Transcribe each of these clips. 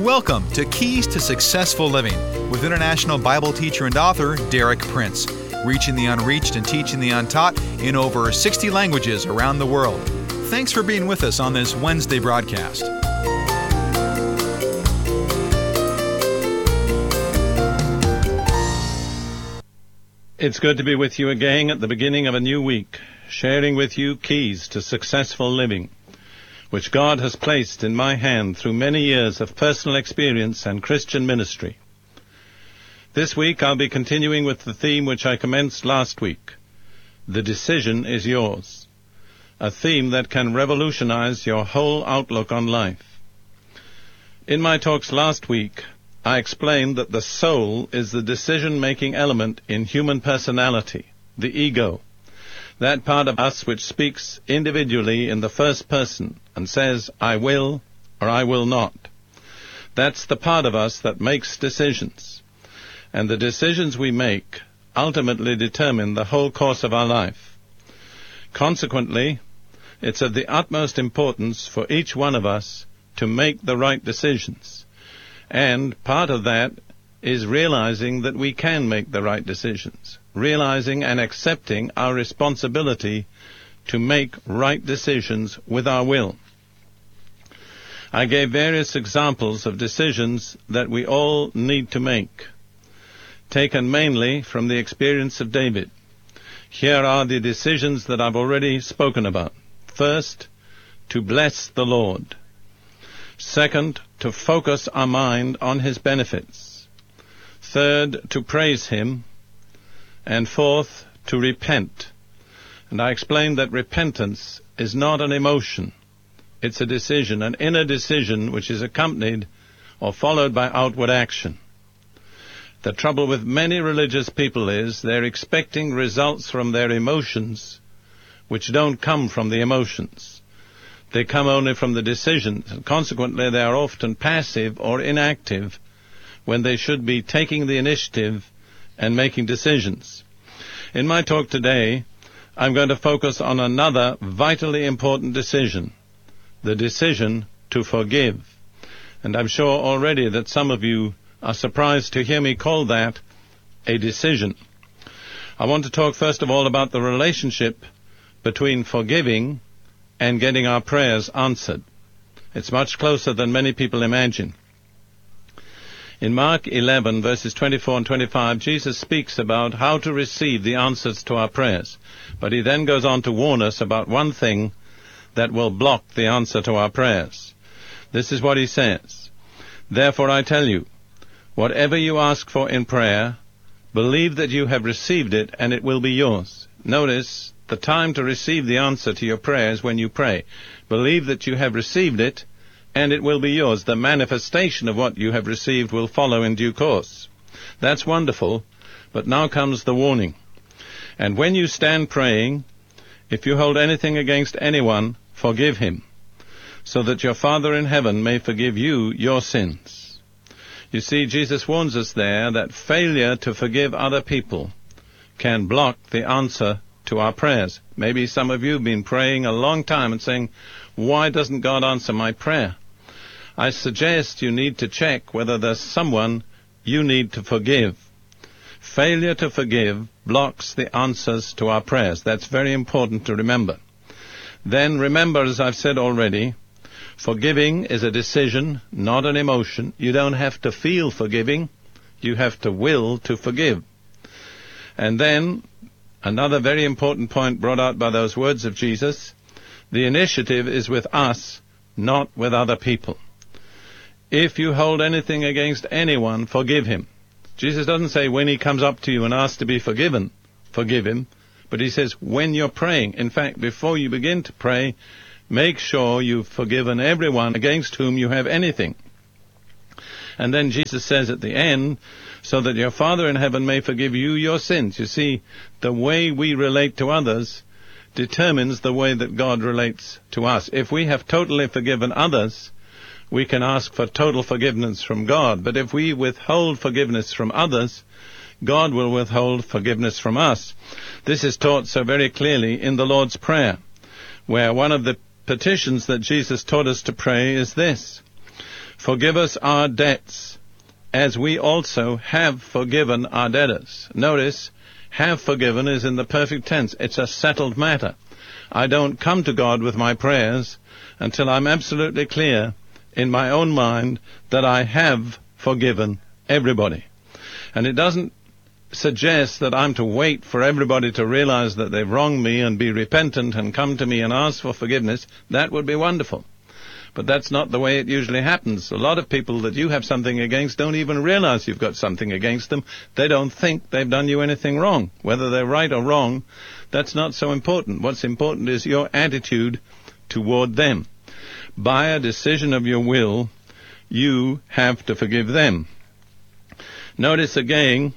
Welcome to Keys to Successful Living with international Bible teacher and author Derek Prince, reaching the unreached and teaching the untaught in over 60 languages around the world. Thanks for being with us on this Wednesday broadcast. It's good to be with you again at the beginning of a new week, sharing with you keys to successful living, which God has placed in my hand through many years of personal experience and Christian ministry. This week I'll be continuing with the theme which I commenced last week. The decision is yours. A theme that can revolutionize your whole outlook on life. In my talks last week, I explained that the soul is the decision-making element in human personality, the ego, that part of us which speaks individually in the first person and says, I will or I will not. That's the part of us that makes decisions. And the decisions we make ultimately determine the whole course of our life. Consequently, it's of the utmost importance for each one of us to make the right decisions. And part of that is realizing that we can make the right decisions, realizing and accepting our responsibility to make right decisions with our will. I gave various examples of decisions that we all need to make, taken mainly from the experience of David. Here are the decisions that I've already spoken about. First, to bless the Lord. Second, to focus our mind on His benefits. Third, to praise Him. And fourth, to repent. And I explained that repentance is not an emotion. It's a decision, an inner decision which is accompanied or followed by outward action. The trouble with many religious people is they're expecting results from their emotions which don't come from the emotions. They come only from the decisions, and consequently they are often passive or inactive when they should be taking the initiative and making decisions. In my talk today, I'm going to focus on another vitally important decision, the decision to forgive. And I'm sure already that some of you are surprised to hear me call that a decision. I want to talk first of all about the relationship between forgiving and getting our prayers answered. It's much closer than many people imagine. In Mark 11, verses 24 and 25, Jesus speaks about how to receive the answers to our prayers. But he then goes on to warn us about one thing that will block the answer to our prayers. This is what he says. Therefore I tell you, whatever you ask for in prayer, believe that you have received it and it will be yours. Notice, the time to receive the answer to your prayers when you pray. Believe that you have received it, and it will be yours. The manifestation of what you have received will follow in due course. That's wonderful, but now comes the warning. And when you stand praying, if you hold anything against anyone, forgive him, so that your Father in heaven may forgive you your sins. You see, Jesus warns us there that failure to forgive other people can block the answer to our prayers. Maybe some of you have been praying a long time and saying, why doesn't God answer my prayer? I suggest you need to check whether there's someone you need to forgive. Failure to forgive blocks the answers to our prayers. That's very important to remember. Then remember, as I've said already, forgiving is a decision, not an emotion. You don't have to feel forgiving. You have to will to forgive. And then another very important point brought out by those words of Jesus, the initiative is with us, not with other people. If you hold anything against anyone, forgive him. Jesus doesn't say when he comes up to you and asks to be forgiven, forgive him. But he says when you're praying. In fact, before you begin to pray, make sure you've forgiven everyone against whom you have anything. And then Jesus says at the end, so that your Father in heaven may forgive you your sins. You see, the way we relate to others determines the way that God relates to us. If we have totally forgiven others, we can ask for total forgiveness from God. But if we withhold forgiveness from others, God will withhold forgiveness from us. This is taught so very clearly in the Lord's Prayer, where one of the petitions that Jesus taught us to pray is this: Forgive us our debts, as we also have forgiven our debtors. Notice, have forgiven is in the perfect tense. It's a settled matter. I don't come to God with my prayers until I'm absolutely clear in my own mind that I have forgiven everybody. And it doesn't suggest that I'm to wait for everybody to realize that they've wronged me and be repentant and come to me and ask for forgiveness. That would be wonderful. But that's not the way it usually happens. A lot of people that you have something against don't even realize you've got something against them. They don't think they've done you anything wrong. Whether they're right or wrong, that's not so important. What's important is your attitude toward them. By a decision of your will, you have to forgive them. Notice again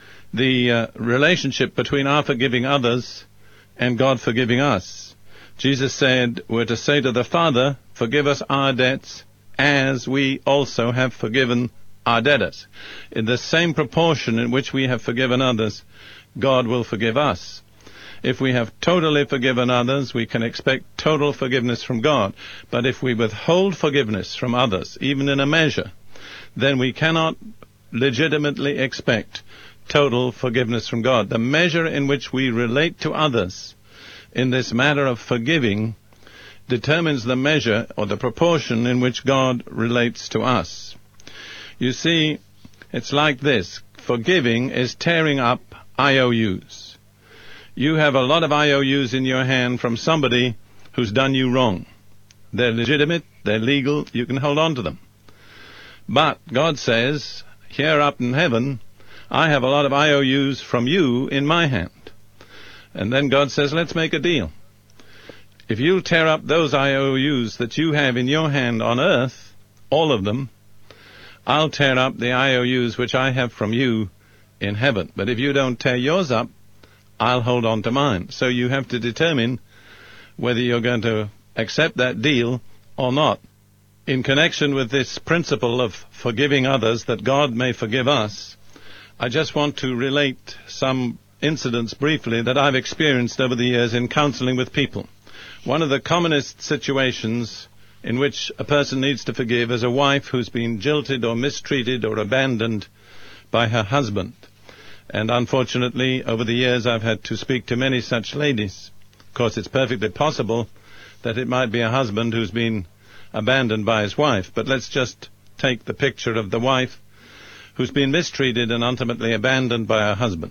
the relationship between our forgiving others and God forgiving us. Jesus said, we're to say to the Father, forgive us our debts as we also have forgiven our debtors. In the same proportion in which we have forgiven others, God will forgive us. If we have totally forgiven others, we can expect total forgiveness from God. But if we withhold forgiveness from others, even in a measure, then we cannot legitimately expect total forgiveness from God. The measure in which we relate to others in this matter of forgiving determines the measure or the proportion in which God relates to us. You see, it's like this. Forgiving is tearing up IOUs. You have a lot of IOUs in your hand from somebody who's done you wrong. They're legitimate, they're legal, you can hold on to them. But God says, here up in heaven, I have a lot of IOUs from you in my hand. And then God says, let's make a deal. If you tear up those IOUs that you have in your hand on earth, all of them, I'll tear up the IOUs which I have from you in heaven. But if you don't tear yours up, I'll hold on to mine. So you have to determine whether you're going to accept that deal or not. In connection with this principle of forgiving others, that God may forgive us, I just want to relate some incidents briefly that I've experienced over the years in counseling with people. One of the commonest situations in which a person needs to forgive is a wife who's been jilted or mistreated or abandoned by her husband. And unfortunately, over the years, I've had to speak to many such ladies. Of course, it's perfectly possible that it might be a husband who's been abandoned by his wife. But let's just take the picture of the wife who's been mistreated and ultimately abandoned by her husband.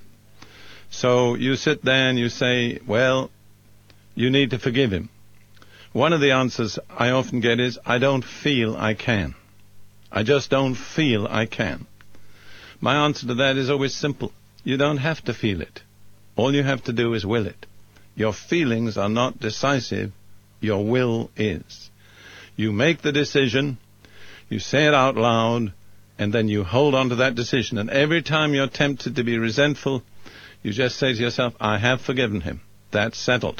So you sit there and you say, well, you need to forgive him. One of the answers I often get is, I don't feel I can. I just don't feel I can. My answer to that is always simple. You don't have to feel it. All you have to do is will it. Your feelings are not decisive. Your will is. You make the decision, you say it out loud, and then you hold on to that decision. And every time you're tempted to be resentful, you just say to yourself, I have forgiven him. That's settled.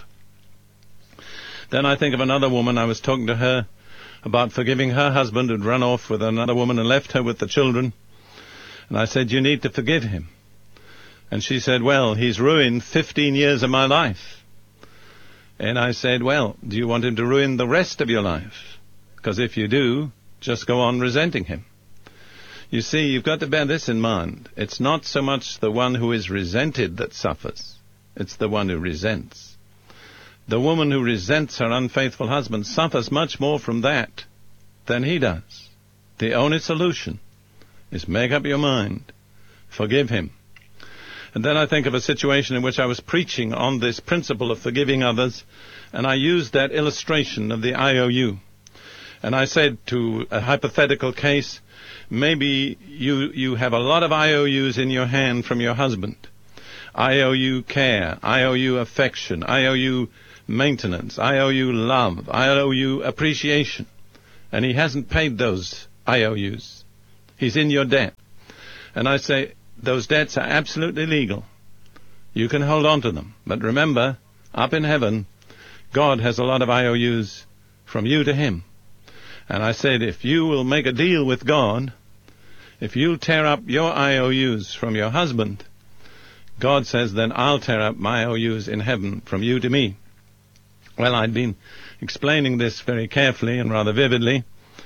Then I think of another woman. I was talking to her about forgiving her husband who'd run off with another woman and left her with the children. And I said, you need to forgive him. And she said, well, he's ruined 15 years of my life. And I said, well, do you want him to ruin the rest of your life? Because if you do, just go on resenting him. You see, you've got to bear this in mind. It's not so much the one who is resented that suffers. It's the one who resents. The woman who resents her unfaithful husband suffers much more from that than he does. The only solution is make up your mind. Forgive him. And then I think of a situation in which I was preaching on this principle of forgiving others, and I used that illustration of the IOU. And I said to a hypothetical case, maybe you have a lot of IOUs in your hand from your husband. IOU care, IOU affection, IOU maintenance, IOU love, IOU appreciation. And he hasn't paid those IOUs. He's in your debt. And I say, those debts are absolutely legal. You can hold on to them. But remember, up in heaven, God has a lot of IOUs from you to him. And I said, if you will make a deal with God, if you'll tear up your IOUs from your husband, God says, then I'll tear up my IOUs in heaven from you to me. Well, I'd been explaining this very carefully and rather vividly,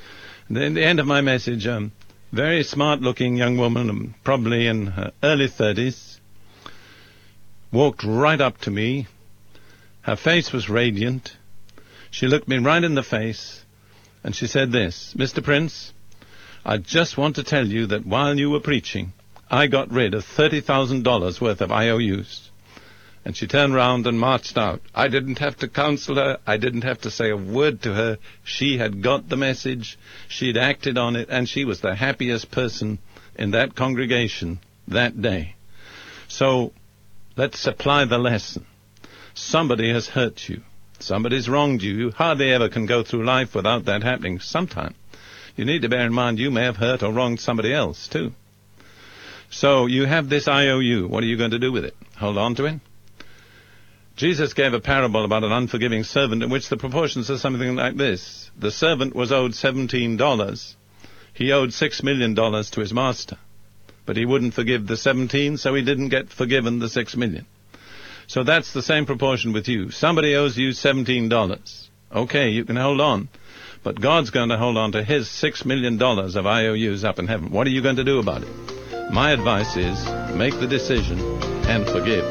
At the end of my message, very smart-looking young woman, probably in her early 30s, walked right up to me. Her face was radiant. She looked me right in the face, and she said this, "Mr. Prince, I just want to tell you that while you were preaching, I got rid of $30,000 worth of IOUs." And she turned round and marched out. I didn't have to counsel her. I didn't have to say a word to her. She had got the message. She'd acted on it, and she was the happiest person in that congregation that day. So let's apply the lesson. Somebody has hurt you. Somebody's wronged you. You hardly ever can go through life without that happening sometime. You need to bear in mind you may have hurt or wronged somebody else, too. So you have this IOU. What are you going to do with it? Hold on to it? Jesus gave a parable about an unforgiving servant in which the proportions are something like this. The servant was owed $17. He owed $6 million to his master. But he wouldn't forgive the 17, so he didn't get forgiven the $6 million. So that's the same proportion with you. Somebody owes you $17. Okay, you can hold on. But God's going to hold on to his $6 million of IOUs up in heaven. What are you going to do about it? My advice is, make the decision and forgive.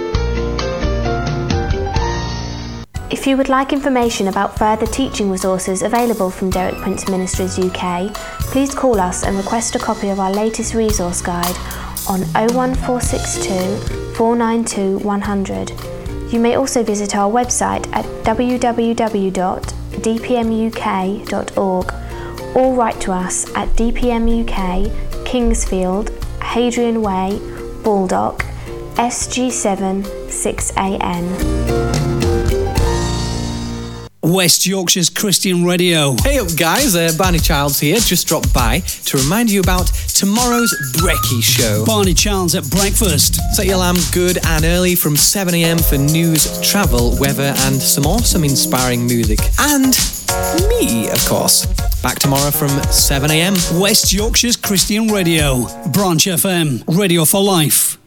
If you would like information about further teaching resources available from Derek Prince Ministries UK, please call us and request a copy of our latest resource guide on 01462 492 100. You may also visit our website at www.dpmuk.org or write to us at DPM UK, Kingsfield, Hadrian Way, Baldock, SG7 6AN. West Yorkshire's Christian Radio. Hey up guys, Barney Childs here, just dropped by to remind you about tomorrow's Brekkie Show. Barney Childs at breakfast. Set your alarm good and early from 7 a.m. for news, travel, weather and some awesome inspiring music. And me, of course. Back tomorrow from 7 a.m. West Yorkshire's Christian Radio. Branch FM. Radio for life.